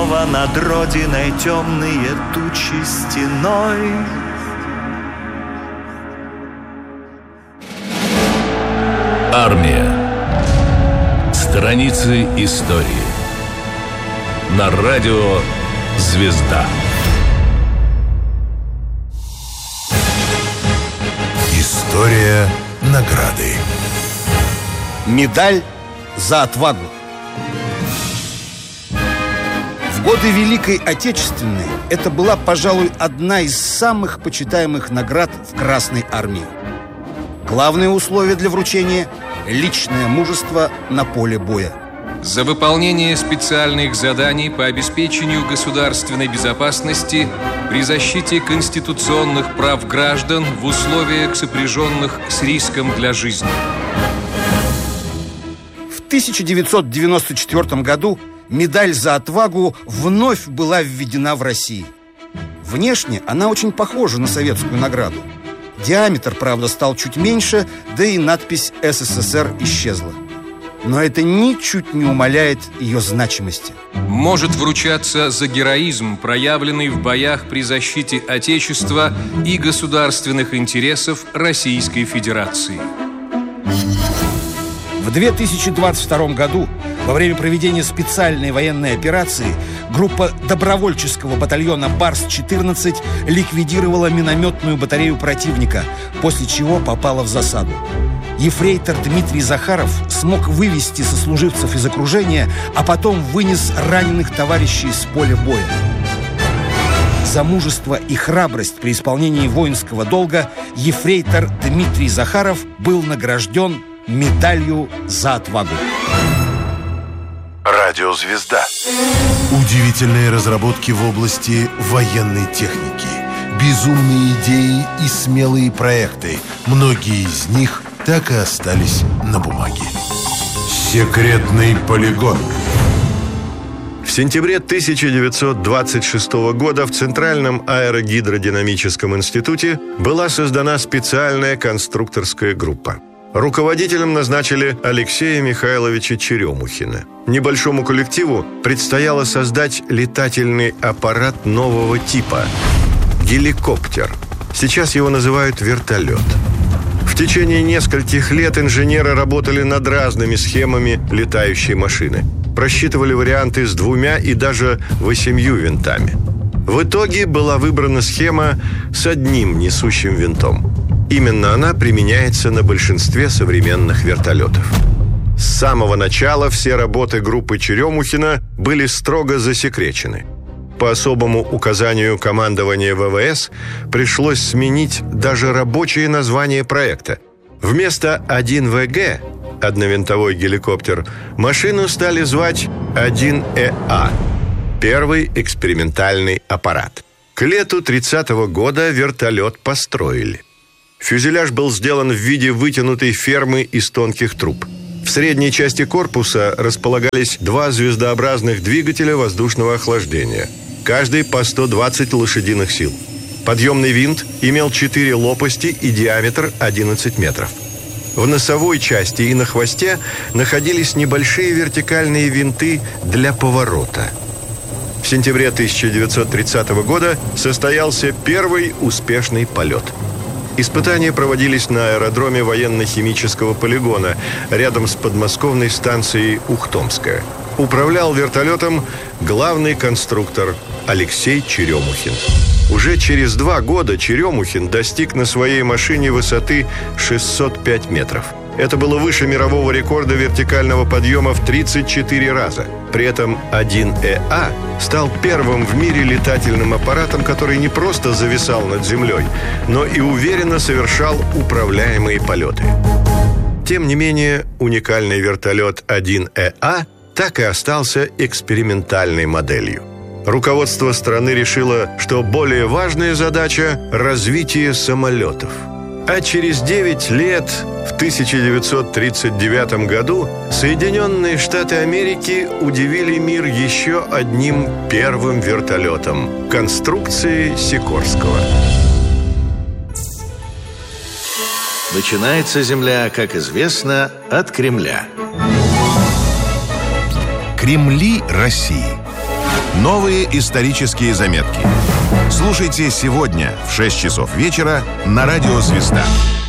снова над родиной темные тучи стеной. Армия. Страницы истории. На радио «Звезда». История награды. Медаль за отвагу. В годы Великой Отечественной это была, пожалуй, одна из самых почитаемых наград в Красной армии. Главное условие для вручения – личное мужество на поле боя. За выполнение специальных заданий по обеспечению государственной безопасности при защите конституционных прав граждан в условиях, сопряженных с риском для жизни. В 1994 году медаль за отвагу вновь была введена в России. Внешне она очень похожа на советскую награду. Диаметр, правда, стал чуть меньше, да и надпись «СССР» исчезла. Но это ничуть не умаляет ее значимости. Может вручаться за героизм, проявленный в боях при защите Отечества и государственных интересов Российской Федерации. В 2022 году, во время проведения специальной военной операции, группа добровольческого батальона «Барс-14» ликвидировала минометную батарею противника, после чего попала в засаду. Ефрейтор Дмитрий Захаров смог вывести сослуживцев из окружения, а потом вынес раненых товарищей с поля боя. За мужество и храбрость при исполнении воинского долга ефрейтор Дмитрий Захаров был награжден медалью за отвагу. Радио «Звезда». Удивительные разработки в области военной техники, безумные идеи и смелые проекты. Многие из них так и остались на бумаге. Секретный полигон. В сентябре 1926 года в Центральном аэрогидродинамическом институте была создана специальная конструкторская группа. Руководителем назначили Алексея Михайловича Черемухина. Небольшому коллективу предстояло создать летательный аппарат нового типа – геликоптер. Сейчас его называют вертолет. В течение нескольких лет инженеры работали над разными схемами летающей машины. Просчитывали варианты с 2 и даже 8 винтами. В итоге была выбрана схема с одним несущим винтом. Именно она применяется на большинстве современных вертолетов. С самого начала все работы группы Черемухина были строго засекречены. По особому указанию командования ВВС пришлось сменить даже рабочее название проекта. Вместо 1ВГ, одновинтовой геликоптер, машину стали звать 1ЭА, первый экспериментальный аппарат. К лету 30-го года вертолет построили. Фюзеляж был сделан в виде вытянутой фермы из тонких труб. В средней части корпуса располагались 2 звездообразных двигателя воздушного охлаждения, каждый по 120 лошадиных сил. Подъемный винт имел 4 лопасти и диаметр 11 метров. В носовой части и на хвосте находились небольшие вертикальные винты для поворота. В сентябре 1930 года состоялся первый успешный полет. Испытания проводились на аэродроме военно-химического полигона рядом с подмосковной станцией Ухтомская. Управлял вертолетом главный конструктор Алексей Черемухин. Уже через 2 года Черемухин достиг на своей машине высоты 605 метров. Это было выше мирового рекорда вертикального подъема в 34 раза. При этом 1ЭА стал первым в мире летательным аппаратом, который не просто зависал над землей, но и уверенно совершал управляемые полеты. Тем не менее, уникальный вертолет 1ЭА так и остался экспериментальной моделью. Руководство страны решило, что более важная задача – развитие самолетов. А через 9 лет, в 1939 году, Соединенные Штаты Америки удивили мир еще одним первым вертолетом – конструкцией Сикорского. Начинается Земля, как известно, от Кремля. Кремли России. Новые исторические заметки. Слушайте сегодня в 6 часов вечера на радио «Звезда».